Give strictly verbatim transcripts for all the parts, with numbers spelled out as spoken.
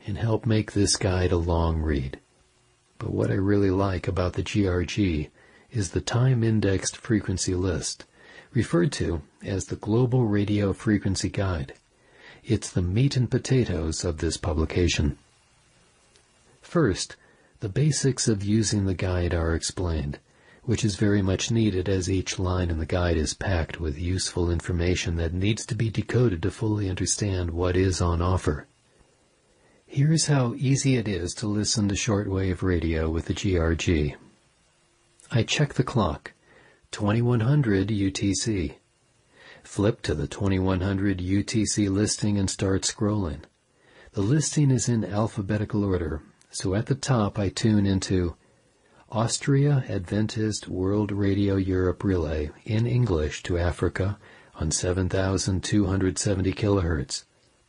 and help make this guide a long read. But what I really like about the G R G is the time-indexed frequency list, referred to as the Global Radio Frequency Guide. It's the meat and potatoes of this publication. First, the basics of using the guide are explained, which is very much needed as each line in the guide is packed with useful information that needs to be decoded to fully understand what is on offer. Here's how easy it is to listen to shortwave radio with the G R G. I check the clock, twenty-one hundred U T C. Flip to the twenty-one hundred U T C listing and start scrolling. The listing is in alphabetical order, so at the top I tune into Austria Adventist World Radio Europe Relay in English to Africa on seven thousand two hundred seventy kilohertz.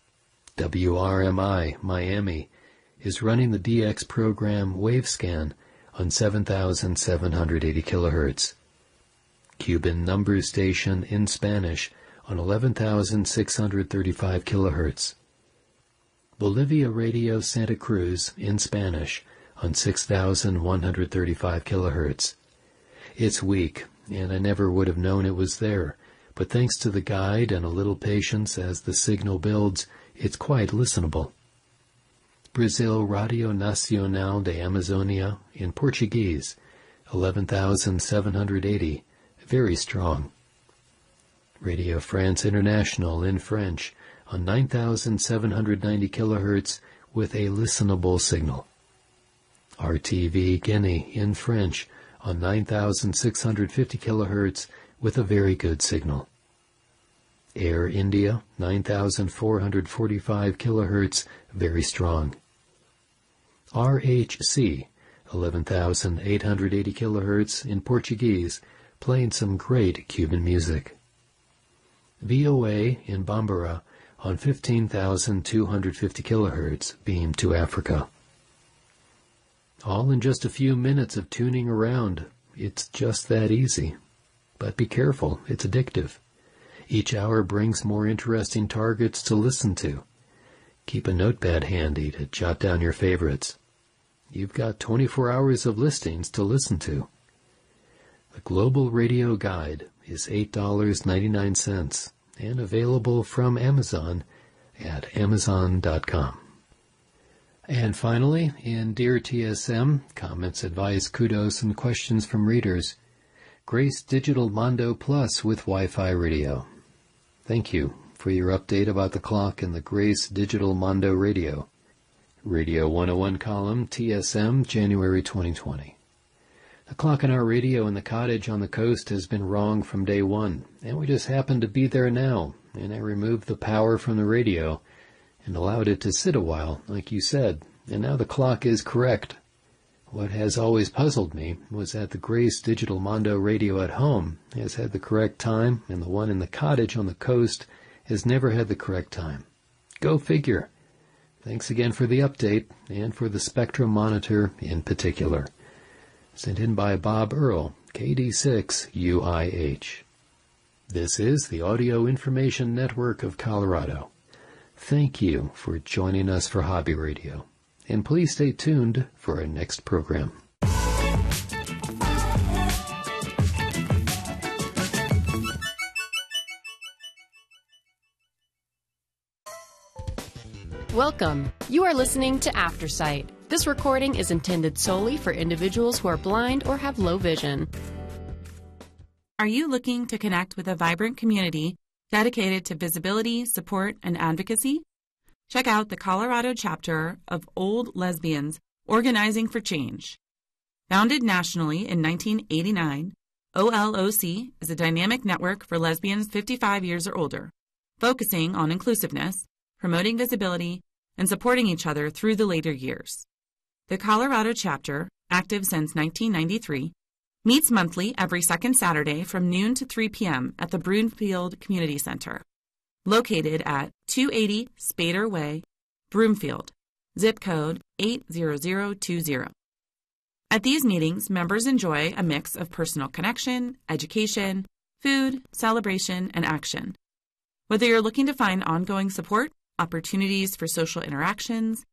W R M I Miami is running the D X program Wavescan on seven thousand seven hundred eighty kilohertz. Cuban Numbers Station in Spanish on eleven thousand six hundred thirty-five kilohertz. Bolivia Radio Santa Cruz in Spanish on six thousand one hundred thirty-five kilohertz. It's weak, and I never would have known it was there, but thanks to the guide and a little patience as the signal builds, it's quite listenable. Brazil Radio Nacional de Amazonia in Portuguese, eleven thousand seven hundred eighty, very strong. Radio France International in French on nine thousand seven hundred ninety kilohertz with a listenable signal. R T V Guinea in French on nine thousand six hundred fifty kilohertz with a very good signal. Air India, nine thousand four hundred forty-five kilohertz, very strong. R H C, eleven thousand eight hundred eighty kilohertz in Portuguese, playing some great Cuban music. V O A in Bambara on fifteen thousand two hundred fifty kilohertz, beamed to Africa. All in just a few minutes of tuning around. It's just that easy. But be careful, it's addictive. Each hour brings more interesting targets to listen to. Keep a notepad handy to jot down your favorites. You've got twenty-four hours of listings to listen to. The Global Radio Guide is eight dollars and ninety-nine cents and available from Amazon at amazon dot com. And finally, in Dear T S M, comments, advice, kudos, and questions from readers, Grace Digital Mondo Plus with Wi-Fi Radio. Thank you for your update about the clock in the Grace Digital Mondo Radio. Radio one oh one column, T S M, January twenty twenty. The clock in our radio in the cottage on the coast has been wrong from day one, and we just happened to be there now, and I removed the power from the radio and allowed it to sit a while, like you said, and now the clock is correct. What has always puzzled me was that the Grace Digital Mondo radio at home has had the correct time, and the one in the cottage on the coast has never had the correct time. Go figure. Thanks again for the update, and for the Spectrum monitor in particular. Sent in by Bob Earl, K D six U I H. This is the Audio Information Network of Colorado. Thank you for joining us for Hobby Radio, and please stay tuned for our next program. Welcome. You are listening to Aftersight. This recording is intended solely for individuals who are blind or have low vision. Are you looking to connect with a vibrant community dedicated to visibility, support, and advocacy? Check out the Colorado chapter of Old Lesbians Organizing for Change. Founded nationally in nineteen eighty-nine, O L O C is a dynamic network for lesbians fifty-five years or older, focusing on inclusiveness, promoting visibility, and supporting each other through the later years. The Colorado chapter, active since nineteen ninety-three, meets monthly every second Saturday from noon to three p.m. at the Broomfield Community Center, located at two eighty Spader Way, Broomfield, zip code eight zero zero two zero. At these meetings, members enjoy a mix of personal connection, education, food, celebration, and action. Whether you're looking to find ongoing support, opportunities for social interactions,